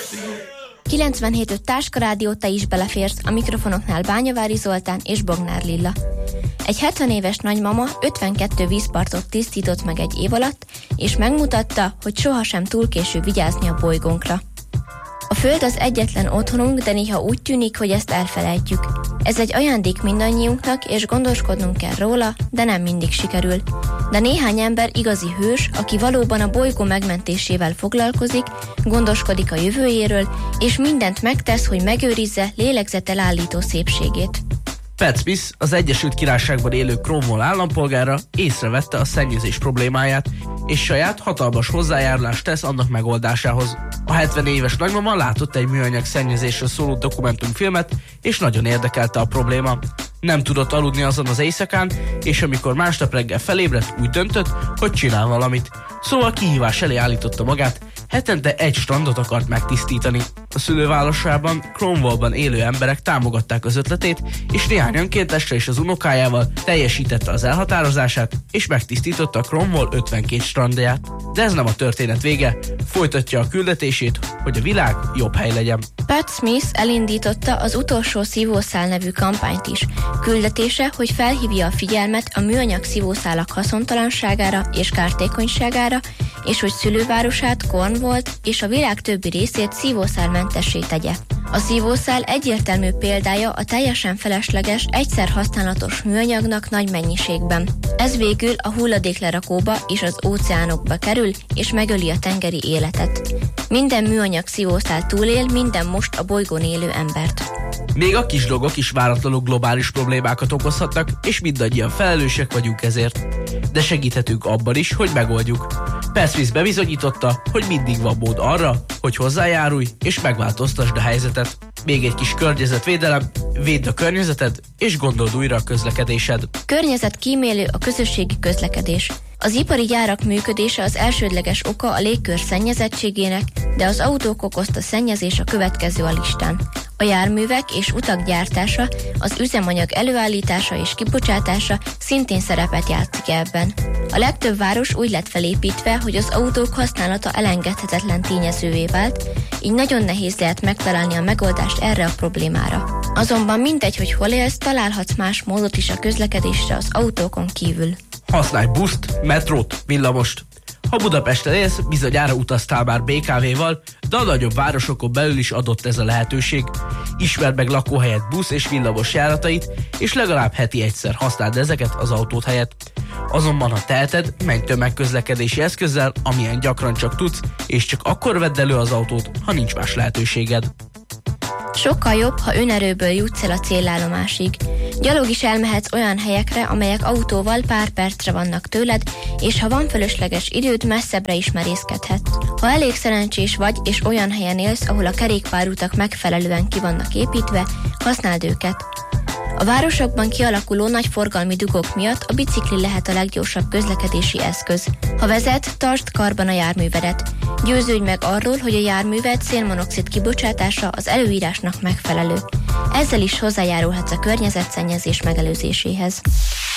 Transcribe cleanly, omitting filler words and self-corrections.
97.5 Táska Rádió, te is beleférsz, a mikrofonoknál Bányavári Zoltán és Bognár Lilla. Egy 70 éves nagymama 52 vízpartot tisztított meg egy év alatt, és megmutatta, hogy sohasem túl késő vigyázni a bolygónkra. A Föld az egyetlen otthonunk, de néha úgy tűnik, hogy ezt elfelejtjük. Ez egy ajándék mindannyiunknak, és gondoskodnunk kell róla, de nem mindig sikerül. De néhány ember igazi hős, aki valóban a bolygó megmentésével foglalkozik, gondoskodik a jövőjéről, és mindent megtesz, hogy megőrizze lélegzetelállító szépségét. Pat Smith, az Egyesült Királyságban élő Cromwell állampolgára észrevette a szennyezés problémáját, és saját hatalmas hozzájárulást tesz annak megoldásához. A 70 éves nagymama látott egy műanyag szennyezésről szóló dokumentumfilmet, és nagyon érdekelte a probléma. Nem tudott aludni azon az éjszakán, és amikor másnap reggel felébredt, úgy döntött, hogy csinál valamit. Szóval kihívás elé állította magát, hetente egy strandot akart megtisztítani. A szülővárosában, Cromwellban élő emberek támogatták az ötletét, és néhány önkéntesre és az unokájával teljesítette az elhatározását, és megtisztította Cromwell 52 strandját. De ez nem a történet vége, folytatja a küldetését, hogy a világ jobb hely legyen. Pat Smith elindította az Utolsó szívószál nevű kampányt is. Küldetése, hogy felhívja a figyelmet a műanyag szívószálak haszontalanságára és kártékonyságára, és hogy szülővárosát, Cornwallt és a világ többi részét szívószálmentessé tegye. A szívószál egyértelmű példája a teljesen felesleges, egyszer használatos műanyagnak nagy mennyiségben. Ez végül a hulladéklerakóba és az óceánokba kerül, és megöli a tengeri életet. Minden műanyag szívószál túlél minden most a bolygón élő embert. Még a kis dolgok is váratlanul globális problémákat okozhatnak, és mindannyian felelősek vagyunk ezért. De segíthetünk abban is, hogy megoldjuk. Pat Smith bebizonyította, hogy mindig van mód arra, hogy hozzájárulj és megváltoztasd a helyzetet. Még egy kis környezetvédelem, védd a környezeted, és gondold újra a közlekedésed. Környezetkímélő a közösségi közlekedés. Az ipari gyárak működése az elsődleges oka a légkör szennyezettségének, de az autók okozta szennyezés a következő a listán. A járművek és utak gyártása, az üzemanyag előállítása és kibocsátása szintén szerepet játszik ebben. A legtöbb város úgy lett felépítve, hogy az autók használata elengedhetetlen tényezővé vált, így nagyon nehéz lehet megtalálni a megoldást erre a problémára. Azonban mindegy, hogy hol élsz, találhatsz más módot is a közlekedésre az autókon kívül. Használj buszt, metrót, villamost. Ha Budapesten élsz, bizonyára utaztál már BKV-val, de a nagyobb városokon belül is adott ez a lehetőség. Ismerd meg lakóhelyed busz és villamos járatait, és legalább heti egyszer használd ezeket az autót helyett. Azonban, ha teheted, menj tömegközlekedési eszközzel, amilyen gyakran csak tudsz, és csak akkor vedd elő az autót, ha nincs más lehetőséged. Sokkal jobb, ha önerőből jutsz el a célállomásig. Gyalog is elmehetsz olyan helyekre, amelyek autóval pár percre vannak tőled, és ha van fölösleges időd, messzebbre is merészkedhetsz. Ha elég szerencsés vagy, és olyan helyen élsz, ahol a kerékpárutak megfelelően ki vannak építve, használd őket. A városokban kialakuló nagy forgalmi dugók miatt a bicikli lehet a leggyorsabb közlekedési eszköz. Ha vezet, tartsd karban a járművedet. Győződj meg arról, hogy a járműved szénmonoxid kibocsátása az előírásnak megfelelő. Ezzel is hozzájárulhatsz a környezetszennyezés megelőzéséhez.